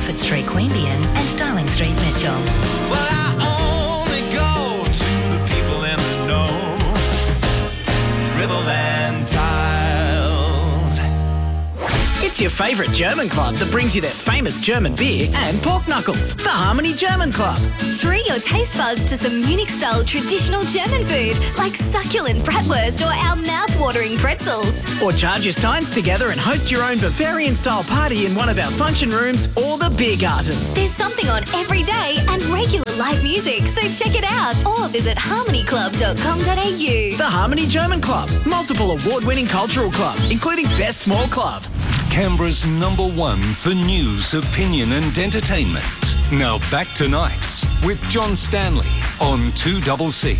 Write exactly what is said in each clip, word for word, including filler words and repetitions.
Telford Street, Queanbeyan and Darling Street, Mitchell. Well, I only go to the people in the know. Riverland Tiles. It's your favourite German club that brings you their famous German beer and pork knuckles. The Harmony German Club. Treat your taste buds to some Munich-style traditional German food like succulent bratwurst or our mouth-watering pretzels. Or charge your steins together and host your own Bavarian-style party in one of our function rooms or the beer garden. There's something on every day and regular live music, so check it out or visit harmony club dot com dot a u. The Harmony German Club. Multiple award-winning cultural club, including Best Small Club. Canberra's number one for news, opinion and entertainment. Now back to Nights with John Stanley on two C C.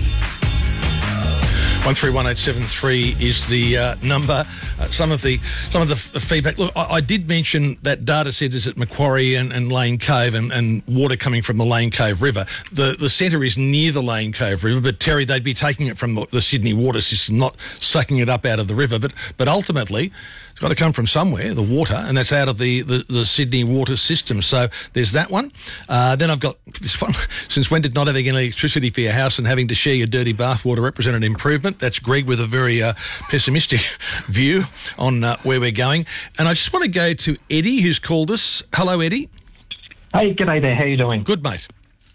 One three one eight seven three is the uh, number. Uh, some of the some of the f- feedback. Look, I, I did mention that data centres at Macquarie and, and Lane Cove and, and water coming from the Lane Cove River. The the centre is near the Lane Cove River, but Terry, they'd be taking it from the, the Sydney water system, not sucking it up out of the river. But but ultimately, it's got to come from somewhere, the water, and that's out of the, the, the Sydney water system. So there's that one. Uh, then I've got this one. Since when did not having any electricity for your house and having to share your dirty bathwater represent an improvement? That's Greg with a very uh, pessimistic view on uh, where we're going. And I just want to go to Eddie, who's called us. Hello, Eddie. Hey, g'day there. How you doing? Good, mate.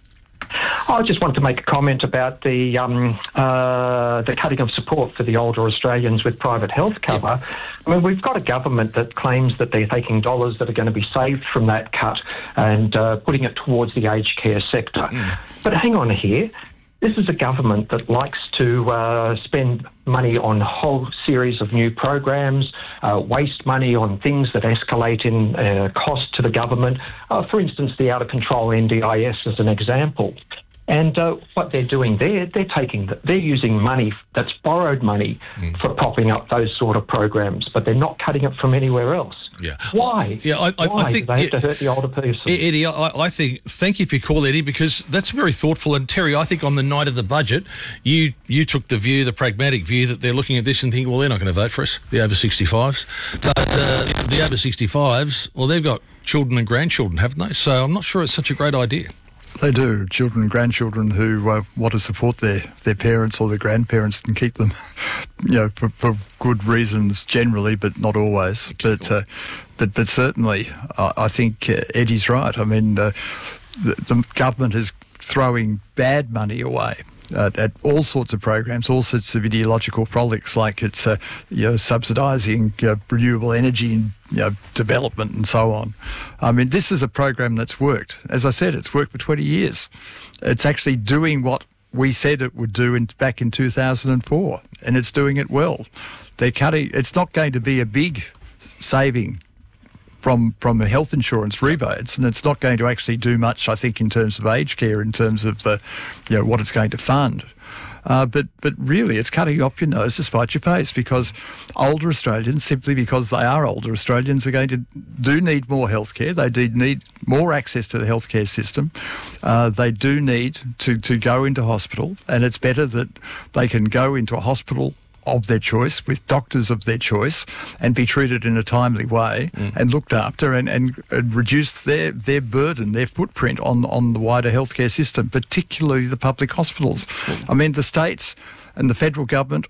I just want to make a comment about the um, uh, the cutting of support for the older Australians with private health cover. Yep. I mean, we've got a government that claims that they're taking dollars that are going to be saved from that cut and uh, putting it towards the aged care sector. Mm. But hang on here. This is a government that likes to uh, spend money on a whole series of new programs, uh, waste money on things that escalate in uh, cost to the government. Uh, for instance, the out-of-control N D I S as an example. And uh, what they're doing there, they're taking, the, they're using money that's borrowed money mm. for propping up those sort of programs, but they're not cutting it from anywhere else. Yeah. Why? Yeah, I, I, Why I think do they yeah, have to hurt the older person? Eddie, I, I think. Thank you for your call, Eddie, because that's very thoughtful. And Terry, I think on the night of the budget, you you took the view, the pragmatic view, that they're looking at this and thinking, well, they're not going to vote for us, the over sixty-fives. But uh, the over sixty-fives, well, they've got children and grandchildren, haven't they? So I'm not sure it's such a great idea. They do, children and grandchildren who uh, want to support their, their parents or their grandparents and keep them, you know, for, for good reasons generally, but not always. But uh, but but certainly, uh, I think uh, Eddie's right. I mean, uh, the, the government is throwing bad money away. Uh, at all sorts of programs, all sorts of ideological frolics, like it's uh, you know subsidising uh, renewable energy and you know, development and so on. I mean, this is a program that's worked. As I said, it's worked for twenty years. It's actually doing what we said it would do in, back in two thousand four, and it's doing it well. They're cutting. It's not going to be a big saving from from the health insurance rebates, and it's not going to actually do much, I think, in terms of aged care, in terms of the, you know, what it's going to fund. Uh, but but really, it's cutting off your nose to spite your face, because older Australians, simply because they are older Australians, are going to do need more health care. They do need more access to the healthcare system. Uh, they do need to, to go into hospital, and it's better that they can go into a hospital of their choice, with doctors of their choice, and be treated in a timely way mm. and looked after, and, and, and reduce their, their burden, their footprint on, on the wider healthcare system, particularly the public hospitals. Mm. I mean, the states and the federal government,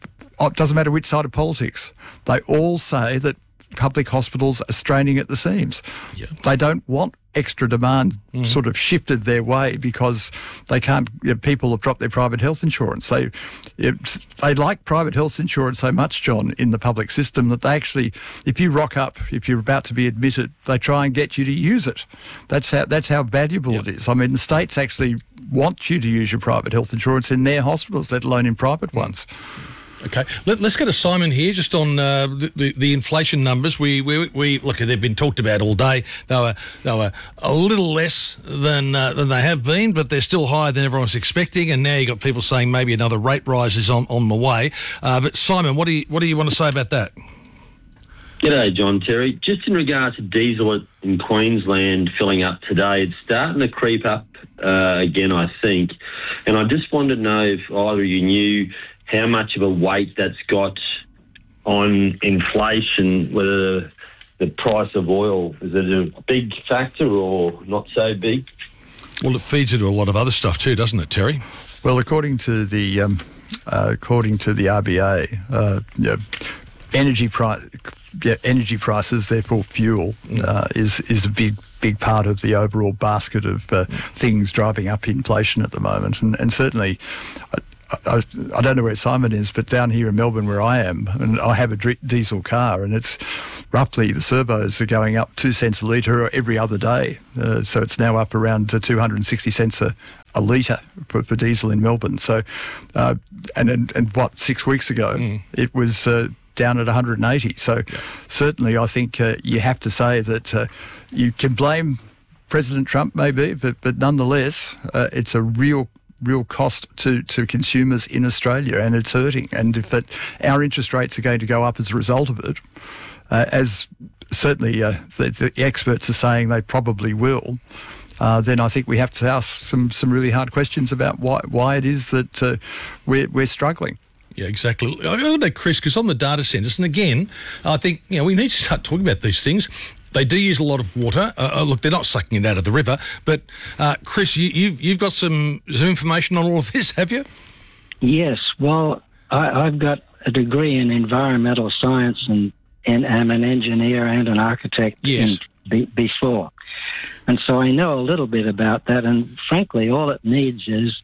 it doesn't matter which side of politics, they all say that public hospitals are straining at the seams. Yeah. They don't want extra demand mm. sort of shifted their way because they can't, you know, people have dropped their private health insurance. They it, they like private health insurance so much, John, in the public system, that they actually, if you rock up, if you're about to be admitted, they try and get you to use it. That's how that's how valuable yep. it is. I mean, the states actually want you to use your private health insurance in their hospitals, let alone in private ones. Okay, Let, let's go to Simon here, just on uh, the, the the inflation numbers. We we we look, they've been talked about all day. They were they were a little less than uh, than they have been, but they're still higher than everyone's expecting. And now you have got people saying maybe another rate rise is on, on the way. Uh, but Simon, what do you what do you want to say about that? G'day, John, Terry. Just in regards to diesel in Queensland filling up today, it's starting to creep up uh, again, I think. And I just wanted to know if either you knew how much of a weight that's got on inflation, whether the price of oil, is it a big factor or not so big? Well, it feeds into a lot of other stuff too, doesn't it, Terry? Well, according to the um, uh, according to the R B A, uh, yeah, energy price, yeah, energy prices, therefore fuel, uh, is is a big big part of the overall basket of uh, things driving up inflation at the moment, and and certainly. I, I, I don't know where Simon is, but down here in Melbourne where I am, and I have a dri- diesel car, and it's roughly, the servos are going up two cents a litre every other day. Uh, so it's now up around to two hundred sixty cents a, a litre for, for diesel in Melbourne. So, uh, and, and, and what, six weeks ago, mm. it was uh, down at one hundred eighty. So yeah. certainly I think uh, you have to say that uh, you can blame President Trump maybe, but, but nonetheless, uh, it's a real real cost to, to consumers in Australia, and it's hurting. And if it, our interest rates are going to go up as a result of it, uh, as certainly uh, the, the experts are saying they probably will, uh, then I think we have to ask some, some really hard questions about why why it is that uh, we're, we're struggling. Yeah, exactly. I don't know, Chris, because on the data centres, and again, I think you know we need to start talking about these things. They do use a lot of water. Uh, look, they're not sucking it out of the river. But, uh, Chris, you, you've, you've got some, some information on all of this, have you? Yes. Well, I, I've got a degree in environmental science, and, and I'm an engineer and an architect yes. in, be, before. And so I know a little bit about that. And, frankly, all it needs is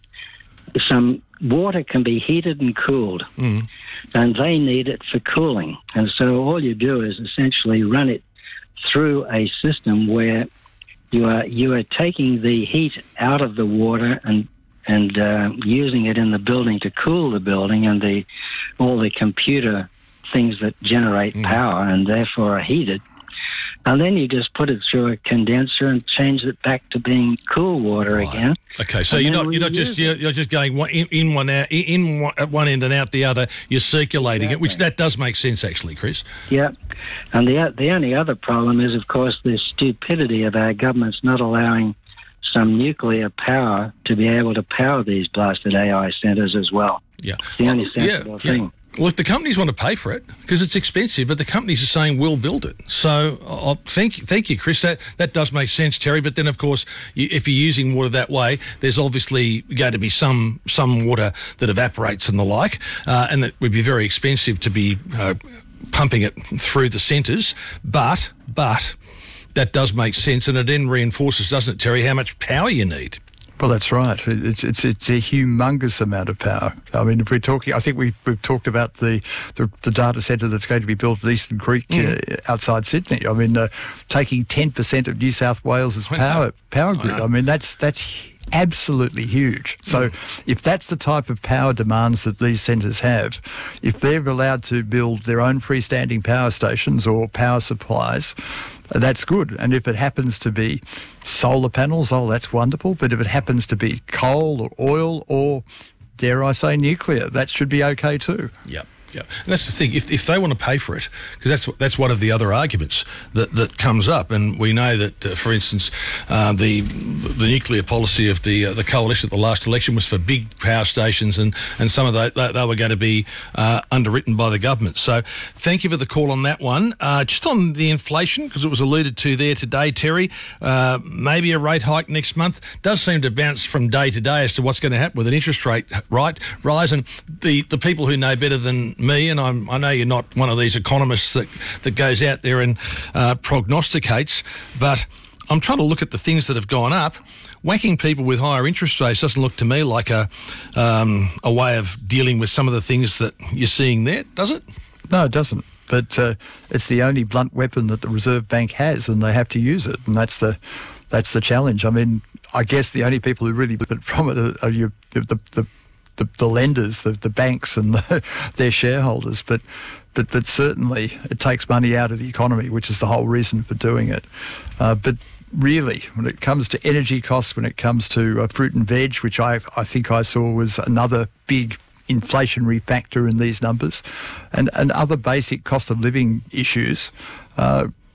some water can be heated and cooled. Mm. And they need it for cooling. And so all you do is essentially run it through a system where you are you are taking the heat out of the water and and uh, using it in the building to cool the building, and the all the computer things that generate mm. power and therefore are heated. And then you just put it through a condenser and change it back to being cool water right. again. Okay, so you're not you're not just you're, you're just going one, in, in one out in one, at one end and out the other. You're circulating exactly. it, which that does make sense actually, Chris. Yeah, and the the only other problem is, of course, the stupidity of our governments not allowing some nuclear power to be able to power these blasted A I centres as well. Yeah, it's the only sensible yeah, thing. Yeah. Well, if the companies want to pay for it, because it's expensive, but the companies are saying we'll build it. So I'll, thank, thank you, Chris. That that does make sense, Terry. But then, of course, you, if you're using water that way, there's obviously going to be some some water that evaporates and the like, uh, and that would be very expensive to be uh, pumping it through the centres. But but that does make sense, and it then reinforces, doesn't it, Terry, how much power you need. Well, that's right. It's it's it's a humongous amount of power. I mean, if we're talking, I think we've, we've talked about the, the, the data centre that's going to be built at Eastern Creek mm. uh, outside Sydney. I mean, uh, taking ten percent of New South Wales' power power grid. I, I mean, that's that's absolutely huge. So, mm. if that's the type of power demands that these centres have, if they're allowed to build their own freestanding power stations or power supplies, that's good. And if it happens to be solar panels, oh, that's wonderful. But if it happens to be coal or oil or, dare I say, nuclear, that should be okay too. Yep. Yeah, and that's the thing. If if they want to pay for it, because that's that's one of the other arguments that, that comes up, and we know that, uh, for instance, uh, the the nuclear policy of the uh, the coalition at the last election was for big power stations, and, and some of that they, they were going to be uh, underwritten by the government. So, thank you for the call on that one. Uh, just on the inflation, because it was alluded to there today, Terry. Uh, maybe a rate hike next month does seem to bounce from day to day as to what's going to happen with an interest rate right rise, and the the people who know better than me, and I'm, I know you're not one of these economists that, that goes out there and uh, prognosticates, but I'm trying to look at the things that have gone up. Whacking people with higher interest rates doesn't look to me like a um, a way of dealing with some of the things that you're seeing there, does it? No, it doesn't. But uh, it's the only blunt weapon that the Reserve Bank has, and they have to use it, and that's the that's the challenge. I mean, I guess the only people who really benefit from it are, are you, the, the, the The, the lenders, the, the banks and the, their shareholders, but, but but certainly it takes money out of the economy, which is the whole reason for doing it. Uh, but really, when it comes to energy costs, when it comes to uh, fruit and veg, which I, I think I saw was another big inflationary factor in these numbers, and, and other basic cost of living issues, uh,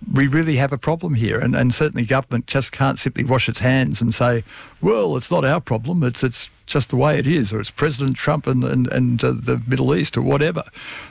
we really have a problem here, and, and certainly government just can't simply wash its hands and say, well, it's not our problem, it's it's just the way it is, or it's President Trump and, and, and uh, the Middle East or whatever.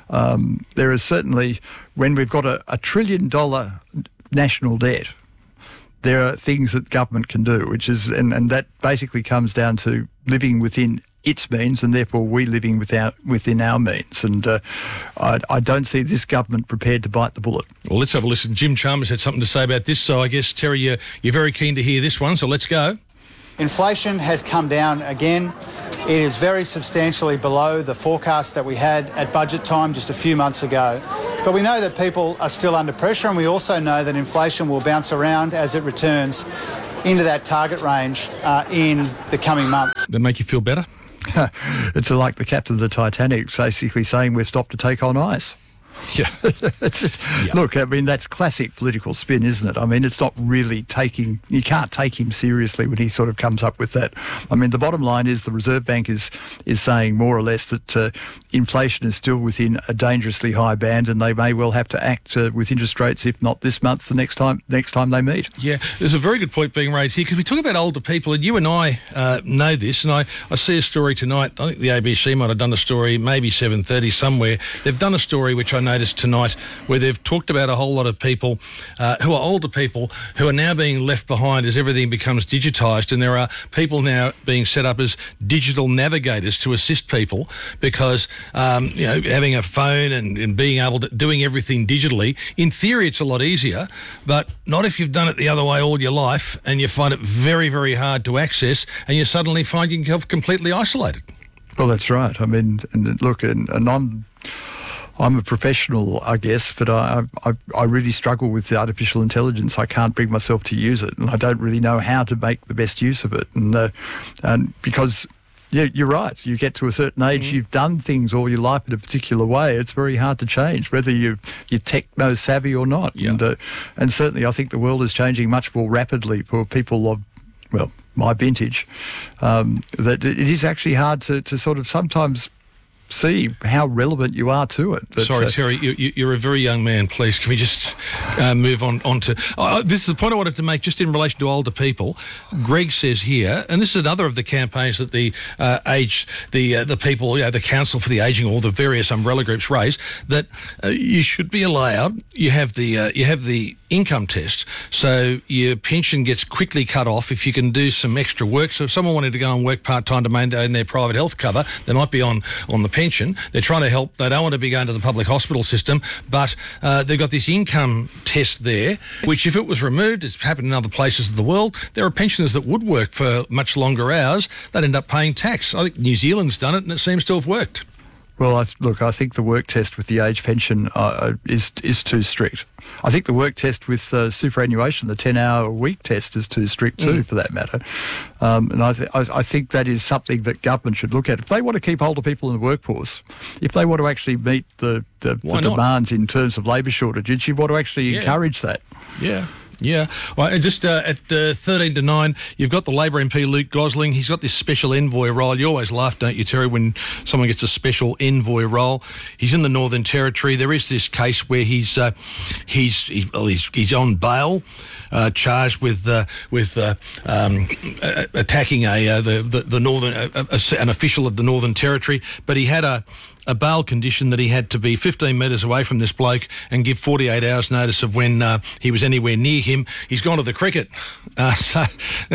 Um, there is certainly, when we've got a, a trillion dollar national debt, there are things that government can do, which is, and, and that basically comes down to living within its means, and therefore we living without, within our means. And uh, I, I don't see this government prepared to bite the bullet. Well, let's have a listen. Jim Chalmers had something to say about this, so I guess, Terry, you're, you're very keen to hear this one, so let's go. Inflation has come down again. It is very substantially below the forecast that we had at budget time just a few months ago. But we know that people are still under pressure, and we also know that inflation will bounce around as it returns into that target range uh, in the coming months. That make you feel better? It's like the captain of the Titanic basically saying we've stopped to take on ice. Yeah. it's just, yeah. Look, I mean, that's classic political spin, isn't it? I mean, it's not really taking, you can't take him seriously when he sort of comes up with that. I mean, the bottom line is the Reserve Bank is is saying more or less that uh, inflation is still within a dangerously high band, and they may well have to act uh, with interest rates, if not this month, the next time next time they meet. Yeah, there's a very good point being raised here, because we talk about older people, and you and I uh, know this, and I, I see a story tonight, I think the A B C might have done a story, maybe seven thirty somewhere. They've done a story which I noticed tonight where they've talked about a whole lot of people uh, who are older people who are now being left behind as everything becomes digitised, and there are people now being set up as digital navigators to assist people, because um, you know, having a phone and, and being able to doing everything digitally, in theory it's a lot easier, but not if you've done it the other way all your life and you find it very, very hard to access, and you suddenly find yourself completely isolated. Well, that's right. I mean, and look, and, and I'm I'm a professional, I guess, but I, I I really struggle with the artificial intelligence. I can't bring myself to use it, and I don't really know how to make the best use of it. And uh, and because, yeah, you're right, you get to a certain age, mm-hmm. you've done things all your life in a particular way, it's very hard to change, whether you, you're techno-savvy or not. Yeah. And, uh, and certainly I think the world is changing much more rapidly for people of, well, my vintage, um, that it is actually hard to, to sort of sometimes see how relevant you are to it. But, Sorry, uh, Terry, you, you, you're a very young man. Please, can we just uh, move on, on to... Uh, this is the point I wanted to make just in relation to older people. Greg says here, and this is another of the campaigns that the uh, age, the uh, the people, you know, the Council for the Ageing, or the various umbrella groups raise, that uh, you should be allowed, you have the uh, you have the income test, so your pension gets quickly cut off if you can do some extra work. So if someone wanted to go and work part-time to maintain their private health cover, they might be on, on the pension. They're trying to help. They don't want to be going to the public hospital system, but uh, they've got this income test there, which if it was removed, it's happened in other places of the world, there are pensioners that would work for much longer hours. They'd end up paying tax. I think New Zealand's done it, and it seems to have worked. Well, I, look, I think the work test with the age pension uh, is is too strict. I think the work test with uh, superannuation, the ten-hour week test, is too strict too, mm. for that matter. Um, and I, th- I, I think that is something that government should look at. If they want to keep older people in the workforce, if they want to actually meet the, the, the demands in terms of labour shortages, you want to actually yeah. encourage that. Yeah. Yeah. Well, just uh, at uh, thirteen to nine, you've got the Labor M P Luke Gosling. He's got this special envoy role. You always laugh, don't you, Terry, when someone gets a special envoy role? He's in the Northern Territory. There is this case where he's uh, he's, he, well, he's he's on bail, uh, charged with uh, with uh, um, uh, attacking a uh, the, the the northern uh, uh, an official of the Northern Territory, but he had a. a bail condition that he had to be fifteen metres away from this bloke and give forty-eight hours notice of when uh, he was anywhere near him. He's gone to the cricket. Uh, so,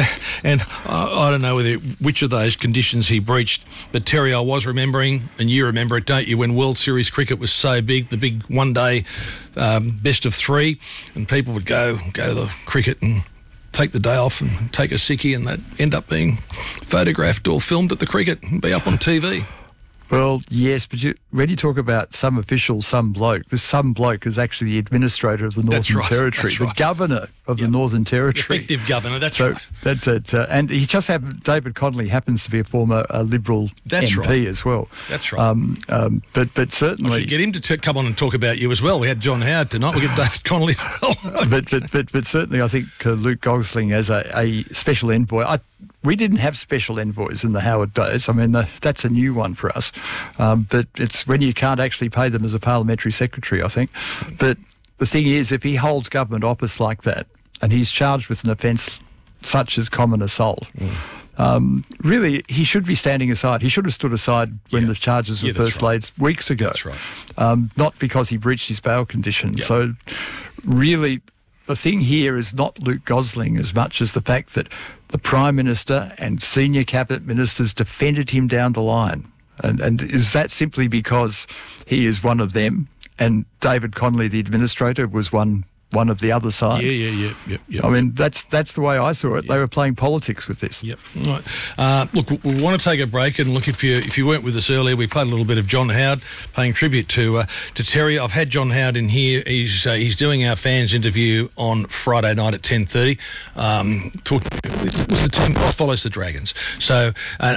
and I, I don't know whether which of those conditions he breached, but Terry, I was remembering, and you remember it, don't you, when World Series cricket was so big, the big one-day um, best of three, and people would go, go to the cricket and take the day off and take a sickie, and they'd end up being photographed or filmed at the cricket and be up on T V. Well, yes, but you, when you talk about some official, some bloke, this some bloke is actually the administrator of the Northern that's right, Territory, that's the right. governor of yep. the Northern Territory. Effective governor, that's so right. That's it. Uh, and he just happened, David Connolly happens to be a former uh, Liberal that's M P right. as well. That's right. Um, um, but but certainly... I should get him to t- come on and talk about you as well. We had John Howard tonight. We'll get David Connolly as well. but, but, but, but certainly I think uh, Luke Gosling as a, a special envoy... I, We didn't have special envoys in the Howard days. I mean, the, that's a new one for us. Um, but it's when you can't actually pay them as a parliamentary secretary, I think. But the thing is, if he holds government office like that, and he's charged with an offence such as common assault, mm. um, really, he should be standing aside. He should have stood aside when yeah. the charges were yeah, first right. laid weeks ago. That's right. Um, not because he breached his bail conditions. Yep. So, really, the thing here is not Luke Gosling as much as the fact that the Prime Minister and senior cabinet ministers defended him down the line. And, and is that simply because he is one of them and David Connolly, the administrator, was one one of the other side? Yeah, yeah, yeah, yeah. yeah. I mean, that's that's the way I saw it. Yeah. They were playing politics with this. Yep. Right. Uh, look, we, we want to take a break, and look, if you if you weren't with us earlier, we played a little bit of John Howard paying tribute to uh, to Terry. I've had John Howard in here. He's uh, he's doing our fans interview on Friday night at ten thirty. Um, talk, was the team follows the Dragons. So. Uh,